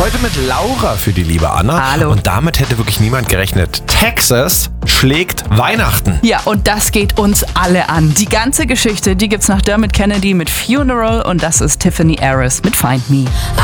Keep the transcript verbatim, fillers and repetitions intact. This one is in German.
Heute mit Laura für die liebe Anna. Hallo. Und damit hätte wirklich niemand gerechnet. Texas schlägt Weihnachten. Ja, und das geht uns alle an. Die ganze Geschichte, die gibt's nach Dermot Kennedy mit Funeral und das ist Tiffany Harris mit Find Me.